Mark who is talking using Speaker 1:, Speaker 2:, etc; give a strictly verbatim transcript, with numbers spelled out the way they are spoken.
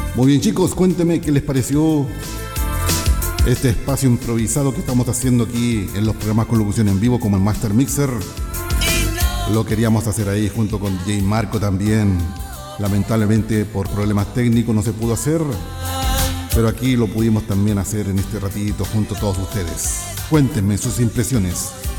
Speaker 1: Muy bien, chicos, cuéntenme qué les pareció este espacio improvisado que estamos haciendo aquí en los programas con locución en vivo como el Master Mixer. Lo queríamos hacer ahí junto con D J Marco también. Lamentablemente por problemas técnicos no se pudo hacer, pero aquí lo pudimos también hacer en este ratito junto a todos ustedes. Cuéntenme sus impresiones.